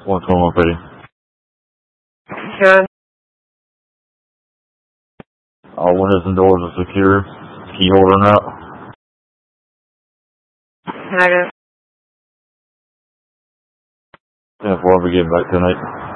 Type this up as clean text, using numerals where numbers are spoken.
What's going on, Freddie? Good. All windows and doors are secure. Key holder out. Negative. 10-4, I'll be getting back tonight.